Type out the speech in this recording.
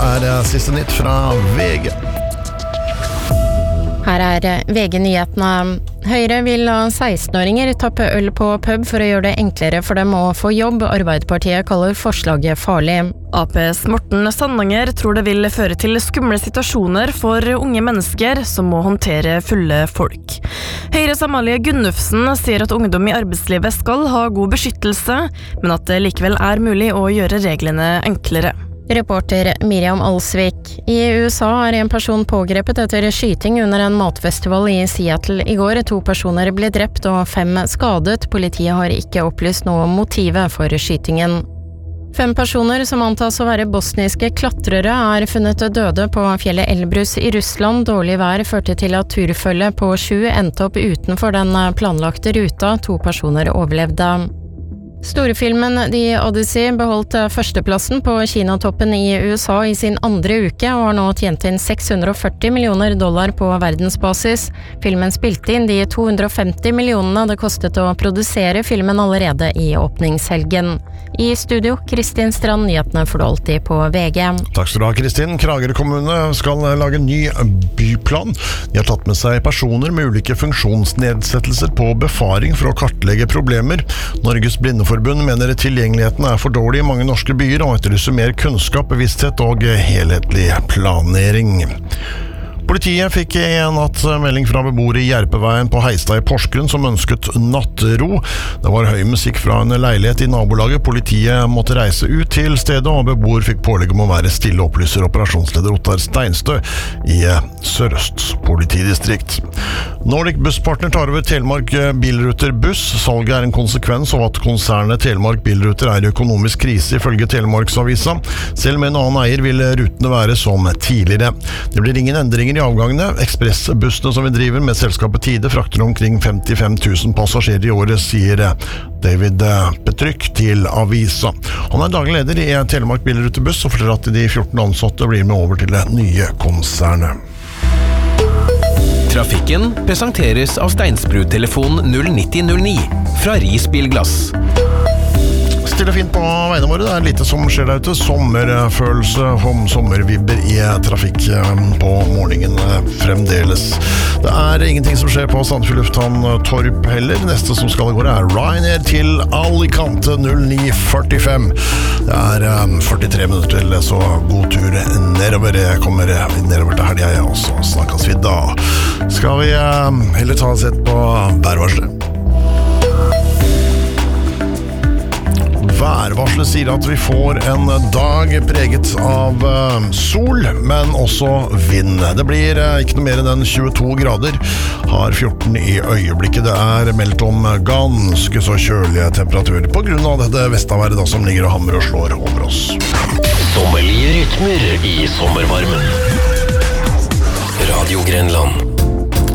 siste nytt fra VG. Her VG-nyhetene. Høyre vil la 16-åringer tappe øl på pub for å gjøre det enklere for dem å få jobb. Arbeiderpartiet kaller forslaget farlig. APs Morten Sandanger tror det vil føre til skumle situasjoner for unge mennesker som må håndtere fulle folk. Høyres Amalie Gunnufsen sier at ungdom i arbeidslivet skal ha god beskyttelse, men at det likevel mulig å gjøre reglene enklere. Reporter Miriam Alsvik. I USA en person pågrepet etter skyting under en matfestival i Seattle i går. 2 personer ble drept og 5 skadet. Politiet har ikke opplyst noe om motivet for skytingen. 5 personer som antas å være bosniske klatrere funnet døde på fjellet Elbrus i Russland. Dårlig vær førte til at turfølget på 7 endte opp utenfor den planlagte ruta. 2 personer overlevde. Storfilmen The Odyssey beholdt førsteplassen på kinatoppen i USA i sin andre uke og har nå tjent inn $640 millioner på verdensbasis. Filmen spilte inn de 250 millionene det kostet å produsere filmen allerede i åpningshelgen. I studio, Kristin Strand, nyhetene får du alltid på VG. Takk skal du ha, Kristin. Kragerø kommune skal lage en ny byplan. De har tatt med seg personer med ulike funksjonsnedsettelser på befaring for å kartlegge problemer. Norges Blindeforbund mener tilgjengeligheten for dårlig i mange norske byer og etterlyser mer kunnskap, bevissthet og helhetlig planering. Politiet fikk i natt melding fra beboere i Gjerpeveien på Heistad i Porsgrunn som ønsket nattro. Det var høy musikk fra en leilighet i nabolaget. Politiet måtte reise ut til stedet, og beboer fikk pålegg om å være stille, opplyser operasjonsleder Ottar Steinstø i Sør-Øst politidistrikt. Nordic Busspartner tar over Telemark Bilruter Buss. Salget en konsekvens av at konsernet Telemark Bilruter i økonomisk krise, ifølge Telemarksavisa. Selv med en annen eier vil rutene være som tidligere. Det blir ingen endringer i avgangene. Ekspressbussene som vi driver med selskapet Tide frakter omkring 55 000 passasjerer i året, sier David Betrykk til avisa. Han daglig leder i Telemark Bilruter Buss og forteller at de 14 ansatte blir med over til det nye konsernet. Trafikken presenteres av Steinsbrud-telefon 09009 fra Ris Bilglass. Stille fint på veiene våre. Det lite som skjer der ute. Sommerfølelse, sommervibber i trafikk på morgenen fremdeles. Det ingenting som skjer på Sandefjord lufthavn Torp heller. Neste som skal gå Ryanair til Alicante 09:45. Det 43 minutter til, så god tur nedover. Jeg kommer nedover til helga, og så snakkes vi da. Skal vi heller ta oss et på værvarselet? Værvarselet sier at vi får en dag preget av sol, men også vind. Det blir ikke noe mer enn 22 grader, har 14 i øyeblikket. Det meldt om ganske så kjølige temperaturer på grunn av dette vestaværet som ligger og hamrer og slår over oss. Sommerlige rytmer i sommervarmen. Radio Grenland.